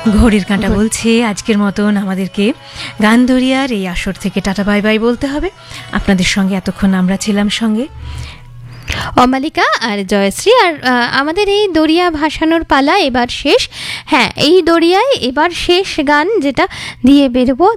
ঘড়ির কাঁটা বলছে আজকের মতন আমাদেরকে গান দরিয়ার এই আসর থেকে টাটা বাই বাই বলতে হবে। আপনাদের সঙ্গে এতক্ষণ আমরা ছিলাম সঙ্গে অমালিকা আর জয়শ্রী। আর আমাদের এই দরিয়া ভাসানোর পালা এবার শেষ। হ্যাঁ, এই দরিয়ায় এবার শেষ গান যেটা দিয়ে বেরোবো